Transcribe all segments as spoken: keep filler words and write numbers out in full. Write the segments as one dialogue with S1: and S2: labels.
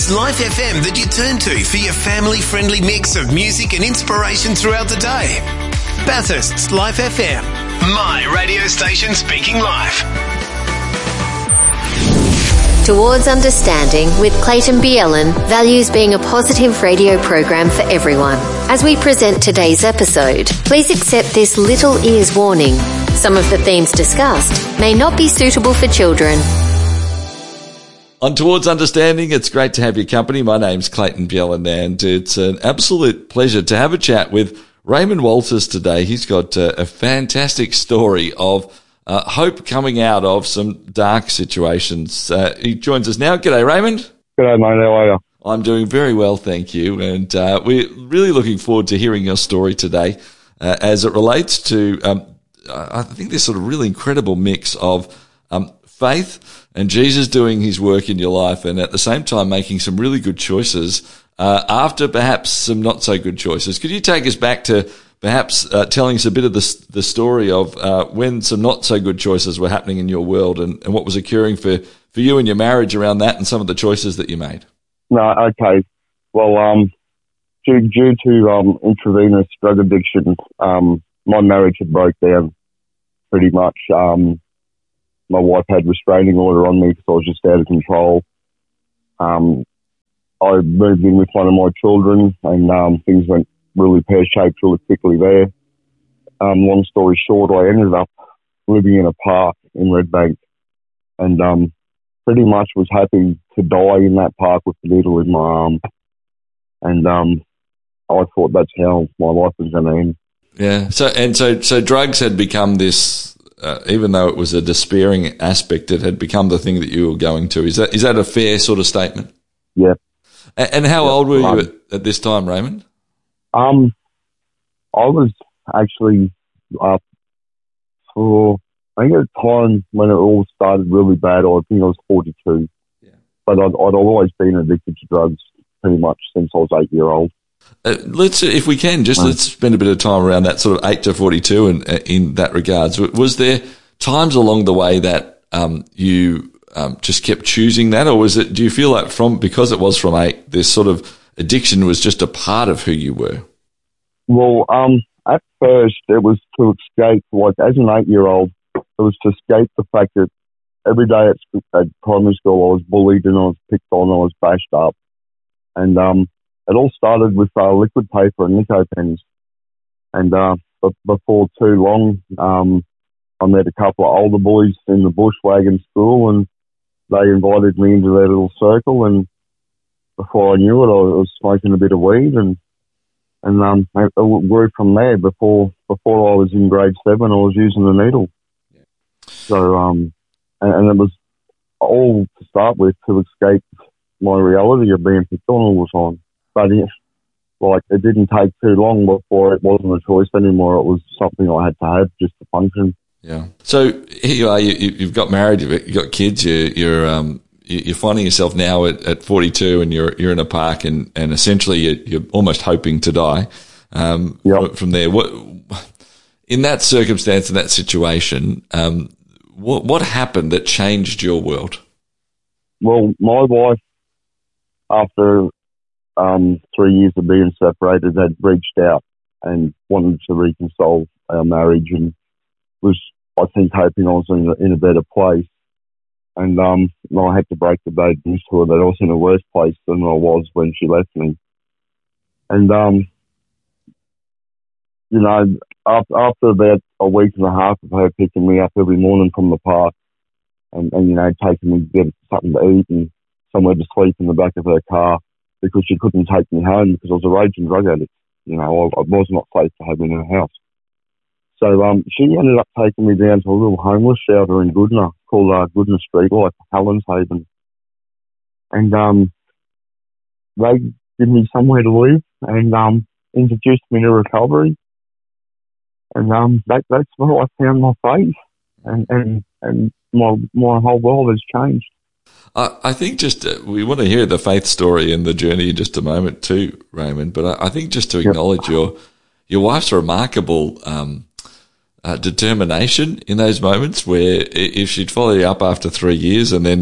S1: It's Life F M that you turn to for your family-friendly mix of music and inspiration throughout the day. Bathurst's Life F M, my radio station speaking life.
S2: Towards Understanding with Clayton Bielen values being a positive radio program for everyone. As we present today's episode, please accept this little ears warning. Some of the themes discussed may not be suitable for children.
S3: On Towards Understanding, it's great to have your company. My name's Clayton Bielen, and it's an absolute pleasure to have a chat with Raymond Walters today. He's got a, a fantastic story of uh, hope coming out of some dark situations. Uh, he joins us now. G'day, Raymond.
S4: G'day, mate. How are you?
S3: I'm doing very well, thank you. And uh, we're really looking forward to hearing your story today uh, as it relates to, um, I think, this sort of really incredible mix of um, faith and Jesus doing his work in your life, and at the same time making some really good choices uh, after perhaps some not so good choices. Could you take us back to perhaps uh, telling us a bit of the, the story of uh, when some not so good choices were happening in your world, and, and what was occurring for, for you and your marriage around that, and some of the choices that you made?
S4: No, okay. Well, um, due, due to um, intravenous drug addiction, um, my marriage had broke down pretty much. Um, My wife had restraining order on me because I was just out of control. Um, I moved in with one of my children, and um, things went really pear-shaped really quickly there. Um, long story short, I ended up living in a park in Redbank, and um, pretty much was happy to die in that park with the needle in my arm. And um, I thought that's how my life was going to end.
S3: Yeah. So and so, so drugs had become this. Uh, even though it was a despairing aspect, it had become the thing that you were going to. Is that is that a fair sort of statement?
S4: Yeah.
S3: And, and how
S4: yeah.
S3: old were
S4: um,
S3: you at, at this time, Raymond?
S4: Um, I was actually uh, for I think at the time when it all started really bad, I think I was forty-two. Yeah. But I'd, I'd always been addicted to drugs pretty much since I was eight year old.
S3: Uh, let's, if we can, just let's spend a bit of time around that sort of eight to forty-two, and uh, in that regards, was there times along the way that um, you um, just kept choosing that, or was it? Do you feel like from because it was from eight, this sort of addiction was just a part of who you were?
S4: Well, um, at first it was to escape. Like as an eight-year-old, it was to escape the fact that every day at, at primary school I was bullied and I was picked on, I was bashed up, and um. It all started with uh, liquid paper and Nico pens. And uh, b- before too long, um, I met a couple of older boys in the bushwagon school, and they invited me into their little circle. And before I knew it, I was smoking a bit of weed, and and um, it grew from there. Before before I was in grade seven, I was using the needle. Yeah. So um, and, and it was all to start with to escape my reality of being picked on all the time. But it, like, it didn't take too long before it wasn't a choice anymore. It was something I had to have just to function.
S3: Yeah. So here you are. You, you've got married. You've got kids. You're you're um you're finding yourself now at, at forty-two, and you're you're in a park, and, and essentially you're, you're almost hoping to die. Um, yep. From there, what in that circumstance, in that situation, um, what what happened that changed your world?
S4: Well, my wife, after Um, three years of being separated, had reached out and wanted to reconcile our marriage, and was, I think, hoping I was in a, in a better place. And um, I had to break the bad news to her that I was in a worse place than I was when she left me. And, um, you know, after, after about a week and a half of her picking me up every morning from the park and, and you know, taking me to get something to eat and somewhere to sleep in the back of her car, because she couldn't take me home because I was a raging drug addict. You know, I, I was not safe to have in her house. So um, she ended up taking me down to a little homeless shelter in Goodna called uh, Goodna Street Life, Hallen's Haven. And um, they gave me somewhere to live and um, introduced me to recovery. And um, that, that's where I found my faith. And, and, and my, my whole world has changed.
S3: I think just uh, we want to hear the faith story and the journey in just a moment too, Raymond. But I, I think just to acknowledge yep. your your wife's remarkable um, uh, determination in those moments where if she'd follow you up after three years and then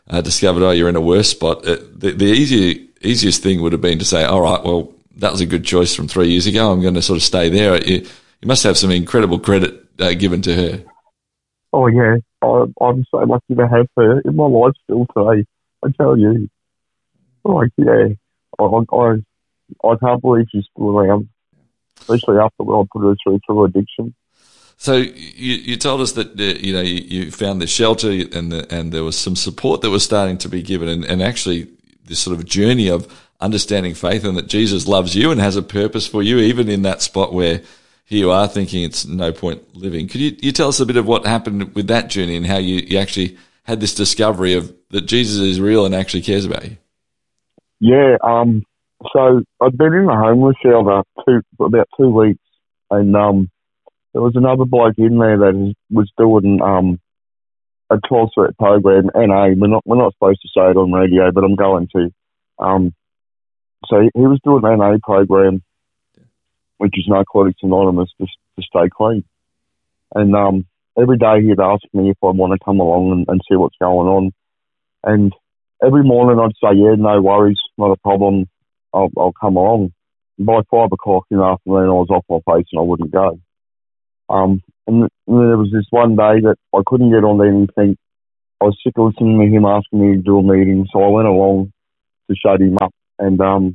S3: uh, discovered, oh, you're in a worse spot, uh, the, the easier, easiest thing would have been to say, all right, well, that was a good choice from three years ago. I'm going to sort of stay there. You, you must have some incredible credit uh, given to her.
S4: Oh, yeah. I, I'm so lucky to have her in my life still today. I tell you. Like, yeah. I, I, I can't believe she's still around, especially after when I put her through through addiction.
S3: So you, you told us that uh, you know you, you found the shelter and the, and there was some support that was starting to be given, and, and actually this sort of journey of understanding faith and that Jesus loves you and has a purpose for you, even in that spot where here you are thinking it's no point living. Could you, you tell us a bit of what happened with that journey and how you, you actually had this discovery of that Jesus is real and actually cares about you?
S4: Yeah. Um. So I'd been in the homeless shelter two, for about two weeks, and um. There was another bloke in there that was doing um, a twelve-step program, N A. We're not, we're not supposed to say it on radio, but I'm going to. Um, so he, he was doing an N A program, which is Narcotics Anonymous, to, to stay clean. And um, every day he'd ask me if I want to come along and, and see what's going on. And every morning I'd say, yeah, no worries, not a problem, I'll, I'll come along. And by five o'clock in the afternoon, I was off my face and I wouldn't go. Um, and, and there was this one day that I couldn't get on anything. I was sick of listening to him asking me to do a meeting, so I went along to shut him up. And um,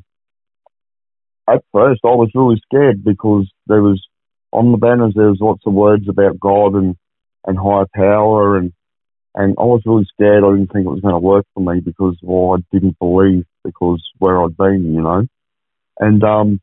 S4: at first, I was really scared because there was, on the banners, there was lots of words about God and, and higher power, and, and I was really scared. I didn't think it was going to work for me because, well, I didn't believe because where I'd been, you know. And um,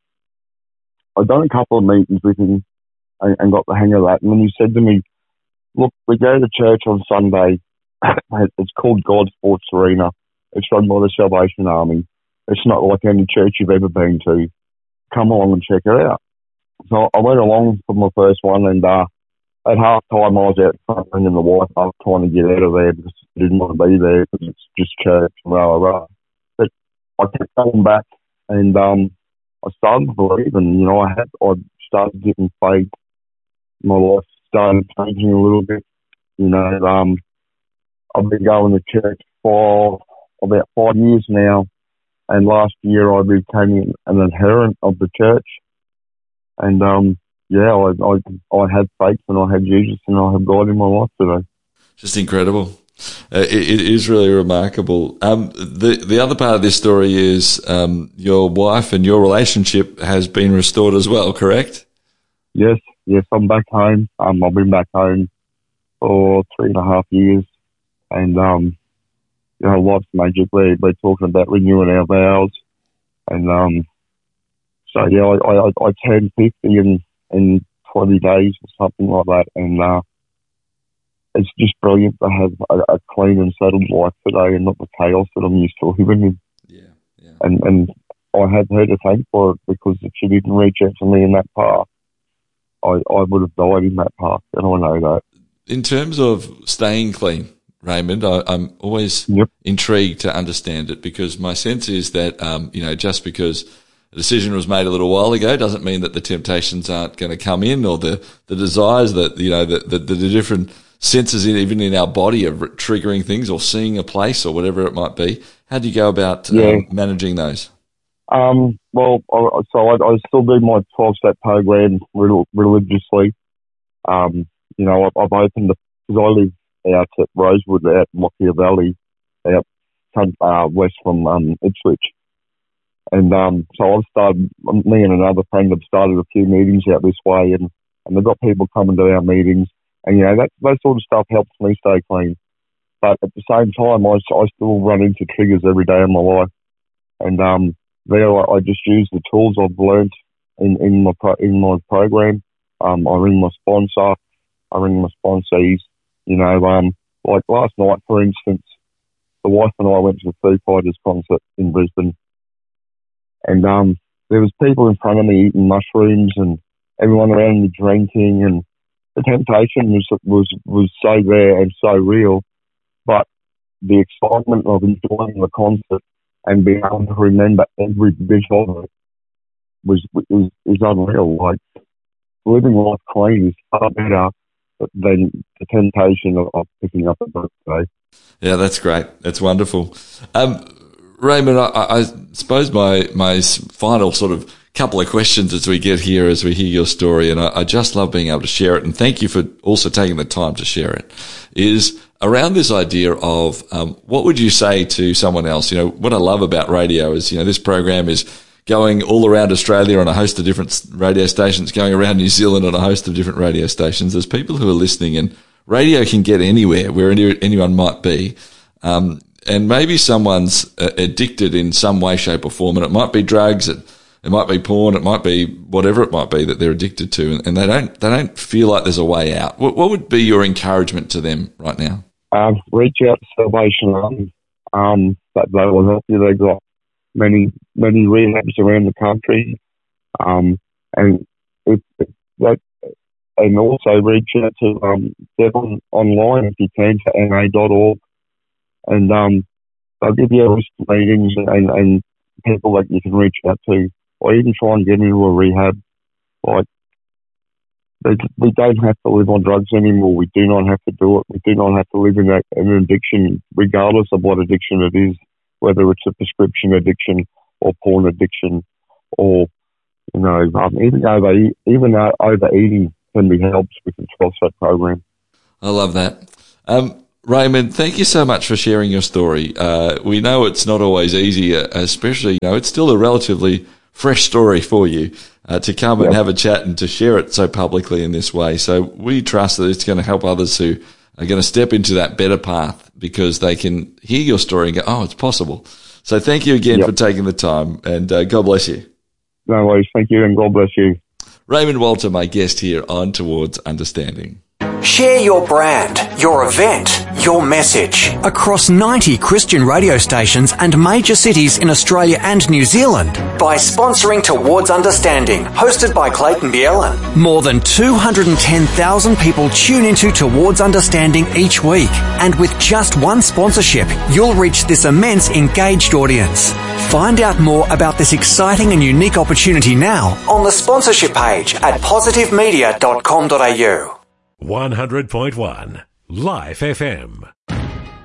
S4: I'd done a couple of meetings with him, and got the hang of that. And then he said to me, look, we go to church on Sunday. It's called God Sports Arena. It's run by the Salvation Army. It's not like any church you've ever been to. Come along and check it out. So I went along for my first one, and uh, at half time I was out front ringing the wife up trying to get out of there because I didn't want to be there because it's just church and rah, rah, rah. But I kept going back, and um, I started to believe, and, you know, I had, I started getting faith. My life started changing a little bit. You know, um, I've been going to church for about five years now, and last year I became an adherent of the church. And um, yeah, I, I I have faith and I have Jesus and I have God in my life today.
S3: Just incredible. Uh, it, it is really remarkable. Um, the the other part of this story is um, your wife and your relationship has been restored as well, correct?
S4: Yes. Yes, I'm back home. Um, I've been back home for three and a half years, and um, you know, life's magic. We're, we're talking about renewing our vows, and um, so yeah, I, I, I turned fifty in in twenty days or something like that, and uh, it's just brilliant to have a, a clean and settled life today, and not the chaos that I'm used to living in.
S3: Yeah, yeah.
S4: And and I have her to thank for it, because if she didn't reach out to me in that path, I, I would have died in that path, and I know that.
S3: In terms of staying clean, Raymond, I, I'm always
S4: yep.
S3: intrigued to understand it, because my sense is that, um, you know, just because a decision was made a little while ago doesn't mean that the temptations aren't going to come in, or the, the desires that, you know, the, the, the different senses in, even in our body of triggering things or seeing a place or whatever it might be. How do you go about
S4: yeah.
S3: um, managing those?
S4: Um, well, I, so I, I still do my twelve-step program religiously. Um, you know, I've, I've opened, because I live out at Rosewood, out in Lockyer Valley, out uh, west from um, Ipswich. And um, so I've started, me and another friend have started a few meetings out this way, and, and they've got people coming to our meetings. And, you know, that, that sort of stuff helps me stay clean. But at the same time, I, I still run into triggers every day of my life. And um, there I, I just use the tools I've learned in, in, my, pro, in my program. Um, I ring my sponsor, I ring my sponsees. You know, um, like last night, for instance, the wife and I went to the Foo Fighters concert in Brisbane. And um, there was people in front of me eating mushrooms, and everyone around me drinking, and the temptation was was was so there and so real. But the excitement of enjoying the concert and being able to remember every bit of it was is, is unreal. Like, living life clean is far better than the temptation of, of picking up a book today.
S3: Yeah, that's great. That's wonderful. Um, Raymond, I, I suppose my, my final sort of couple of questions as we get here, as we hear your story, and I, I just love being able to share it, and thank you for also taking the time to share it, is around this idea of um, what would you say to someone else? You know, what I love about radio is, you know, this program is going all around Australia on a host of different radio stations, going around New Zealand on a host of different radio stations. There's people who are listening, and radio can get anywhere, where any, anyone might be. Um, and maybe someone's uh, addicted in some way, shape or form, and it might be drugs, it, it might be porn, it might be whatever it might be that they're addicted to, and, and they don't, they don't feel like there's a way out. What, what would be your encouragement to them right now?
S4: Um, reach out to Salvation Army. Um, that they will help you. They've got many, many rehabs around the country. Um, and if, if that, and also reach out to um, Devon online if you can, to N A dot org. And um, they'll give you a list of meetings and, and people that you can reach out to, or even try and get into a rehab. Like, they, we don't have to live on drugs anymore. We do not have to do it. We do not have to live in that, an addiction, regardless of what addiction it is, whether it's a prescription addiction or porn addiction, or, you know, um, even over even uh, overeating can be helped with the twelve-step program.
S3: I love that. Um, Raymond, thank you so much for sharing your story. Uh, we know it's not always easy, uh, especially, you know, it's still a relatively fresh story for you uh, to come yep. and have a chat and to share it so publicly in this way. So we trust that it's going to help others who are going to step into that better path because they can hear your story and go, oh, it's possible. So thank you again yep. for taking the time, and uh, God bless you.
S4: No worries. Thank you, and God bless you.
S3: Raymond Walter, my guest here on Towards Understanding.
S5: Share your brand, your event, your message across ninety Christian radio stations and major cities in Australia and New Zealand by sponsoring Towards Understanding, hosted by Clayton Bielen. More than two hundred ten thousand people tune into Towards Understanding each week, and with just one sponsorship, you'll reach this immense engaged audience. Find out more about this exciting and unique opportunity now on the sponsorship page at positive media dot com dot a u.
S6: one hundred point one Life F M.